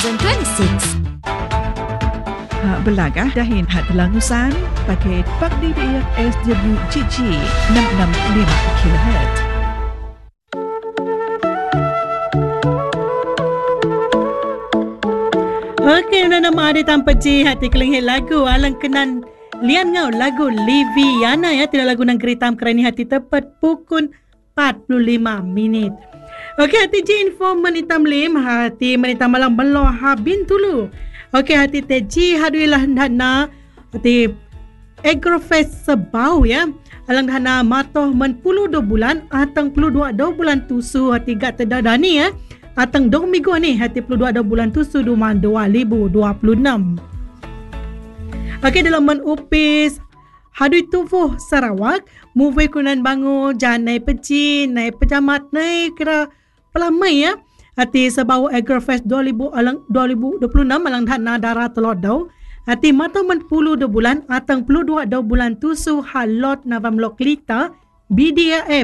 2026. Belagah dahin hat langusan paket Pak DBF SWGG 665 kHz. Okey, nama ada tanpa J hati kelingit lagu alang kenan lian ngau lagu Liviana ya, tidak lagu nang geritam kerani hati tepat pukul 45 minit. Okey, hati J info menitam lim hati menitam malang beloh habin tulu. Okey, hati teji haduilah dana hati Agrofest sebau ya. Alang dana matoh men 10 bulan atang 22 bulan tusu hati gat tedadani ya. Atang 2 minggu ni hati 22 bulan tusu 2026. Okey, dalam men upis hadui tuvuh Sarawak, movie kunan bangu janai peci, nai pejamat, nai kira pelamai ya. Hati sebau Agrofest 2026 alang dana darah telodau. Hati mata men 10 bulan atang 22 bulan tusu halot navam loklita BDA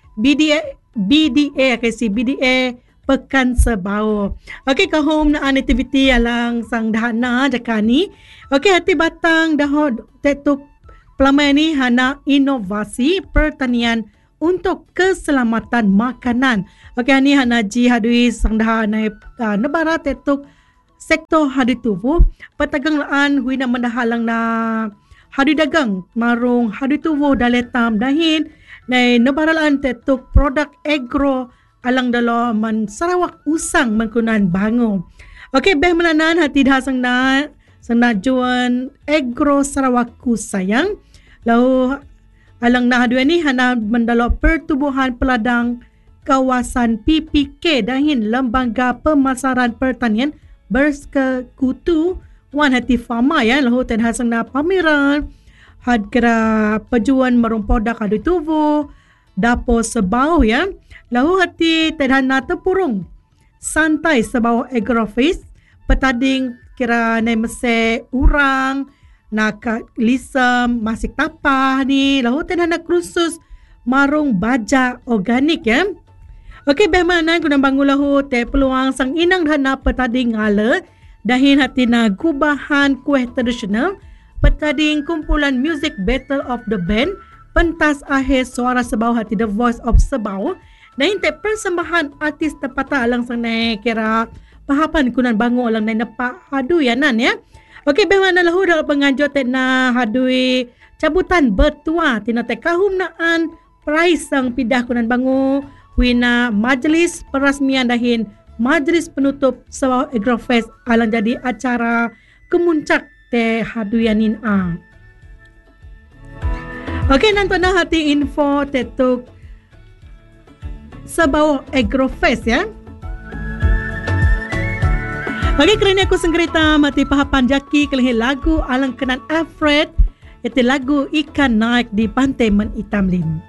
kasi BDA Pekan Sebau. Okey, ke home na activity alang sang dana jakani. Okey, hati batang dah tetuk pelamai ni hana inovasi pertanian untuk keselamatan makanan. Okey, ni hana ji hadui sang dana nebara tetuk sektor hadui tubuh petagang laan hui na mendahalang na hadui dagang marung hadui tubuh daletam dahin na nebara laan tetuk produk agro alang dalo man Sarawak usang mengkunan bango. Okey, beh menanan hati dah sang na juan agro Sarawak ku sayang. Lalu alang na hadui ni hana mendalo pertubuhan peladang kawasan PPK dahin lembaga pemasaran pertanian bersekutu wan hati farma ya. Lalu ten hasang na pameran had kira pejuan marung produk hadui tubuh Dapo Sebau ya. Lalu hati tedhana tepurung santai sebau Agrofest petading kira nai mese urang nak lisem masik tapah ni. Lalu tedhana kursus marung baja organik ya. Okey, bagaimana guna bangun lahu te peluang sang inang dana petading ngala dahin hati na gubahan kuih tradisional petading kumpulan music Battle of the Band pentas akhir suara Sebau hati The Voice of Sebau. Dan inte persembahan artis tempatan alang sang nai kira pahapan kunan bangun alang nai nepak hadu yanan ya. Okey, bagaimana lahu dalam penganjur na hadui cabutan bertua tina te kahum naan prize sang pidah kunan bangun wina majlis perasmian dahin majlis penutup Sebau Agrofest alang jadi acara kemuncak te hadu yanin a. Okey, nanti na hati info tetuk Sebau Agrofest ya. Okey, kerana aku senggerita mati pahapan jaki kelih lagu alang kenan Alfred, itu lagu Ikan Naik di Pantai Men Itam Lim.